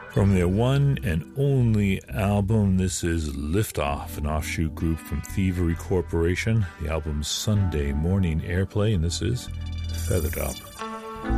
From their one and only album, this is Liftoff, an offshoot group from Thievery Corporation. The album's Sunday Morning Airplay, and this is Feathered Up.